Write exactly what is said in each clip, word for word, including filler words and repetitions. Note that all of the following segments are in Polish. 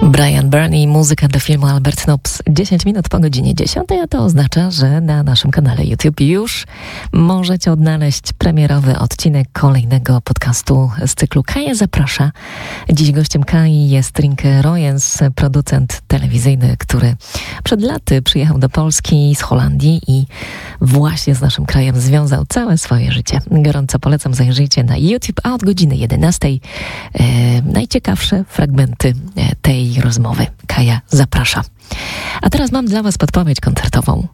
Brian Burney, muzyka do filmu Albert Nobbs. dziesięć minut po godzinie dziesiątej, a to oznacza, że na naszym kanale YouTube już możecie odnaleźć premierowy odcinek kolejnego podcastu z cyklu Kaja Zaprasza. Dziś gościem Kai jest Rinke Royens, producent telewizyjny, który przed laty przyjechał do Polski z Holandii i właśnie z naszym krajem związał całe swoje życie. Gorąco polecam, zajrzyjcie na YouTube, a od godziny jedenastej e, najciekawsze fragmenty tej rozmowy. Kaja zaprasza. A teraz mam dla Was podpowiedź koncertową.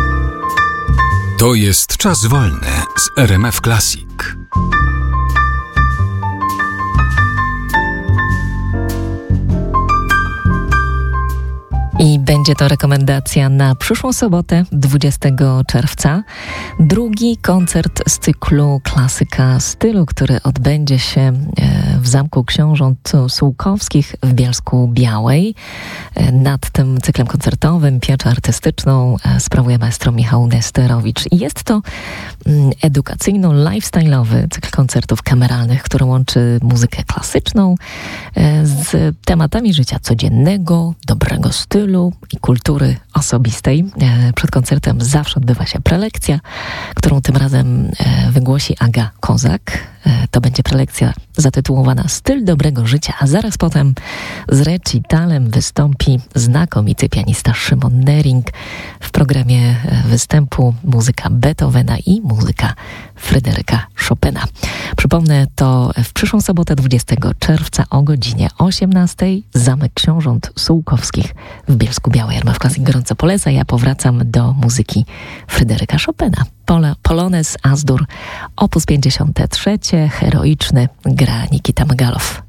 To jest Czas Wolny z R M F Classic. I będzie to rekomendacja na przyszłą sobotę, dwudziestego czerwca. Drugi koncert z cyklu Klasyka Stylu, który odbędzie się w Zamku Książąt Sułkowskich w Bielsku-Białej. Nad tym cyklem koncertowym pieczę artystyczną sprawuje maestro Michał Nesterowicz. I jest to edukacyjno-lifestyle'owy cykl koncertów kameralnych, który łączy muzykę klasyczną z tematami życia codziennego, dobrego stylu i kultury osobistej. Przed koncertem zawsze odbywa się prelekcja, którą tym razem wygłosi Aga Kozak. To będzie prelekcja zatytułowana Styl dobrego życia, a zaraz potem z recitalem wystąpi znakomity pianista Szymon Nering. W programie występu muzyka Beethovena i muzyka Fryderyka Chopina. Przypomnę, to w przyszłą sobotę dwudziestego czerwca o godzinie osiemnastej Zamek Książąt Sułkowskich w Bielsku-Białej. R M F Classic gorąco poleca. Ja powracam do muzyki Fryderyka Chopina. Pol- Polonez As-Dur, opus pięćdziesiąte trzecie, heroiczny, gra Nikita Megalow.